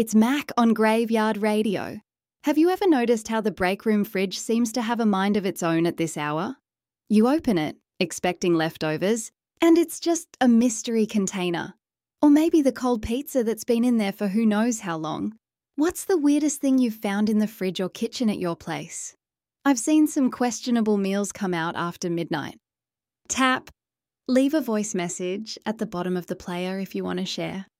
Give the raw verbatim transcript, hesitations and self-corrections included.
It's Mac on Graveyard Radio. Have you ever noticed how the break room fridge seems to have a mind of its own at this hour? You open it, expecting leftovers, and it's just a mystery container. Or maybe the cold pizza that's been in there for who knows how long. What's the weirdest thing you've found in the fridge or kitchen at your place? I've seen some questionable meals come out after midnight. Tap. Leave a voice message at the bottom of the player if you want to share.